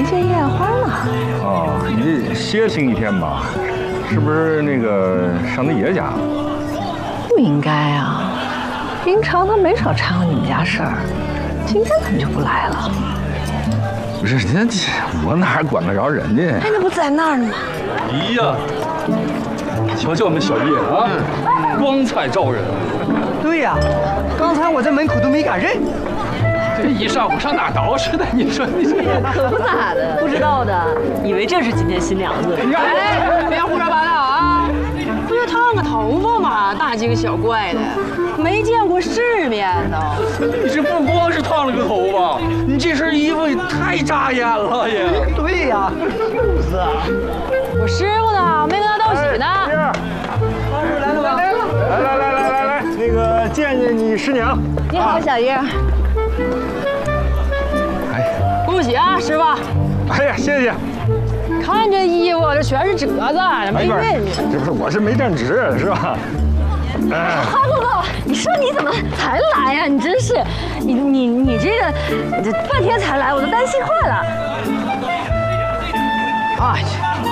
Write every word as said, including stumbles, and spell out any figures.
见叶欢了。 哦，你歇星期天吧，是不是那个上你爷家？ 不应该啊，平常他没少掺和你们家事儿，今天怎么就不来了？ 不是，人家我哪管得着人家？ 哎，那不在那儿呢吗？ 哎呀，瞧瞧我们小叶啊，光彩照人。 对呀，刚才我在门口都没敢认。 这一上午上哪捯饬的？你说你这可不咋的，不知道的以为这是今天新娘子。 哎，别胡说八道啊！不就烫个头发嘛，大惊小怪的，没见过世面呢。 你这不光是烫了个头发，你这身衣服也太扎眼了也。 对呀，就是啊。 我师傅呢，没跟他道喜呢。 来了吧？ 来来来来来来，那个见见你师娘。 你好，小叶。 哎， 恭喜啊，师傅！ 哎呀，谢谢。 看这衣服，这全是褶子，没运气。 这不是我是没正直是吧？哎， 哈不不，你说你怎么才来呀？你真是，你你你这个，你这半天才来，我都担心坏了。 哎，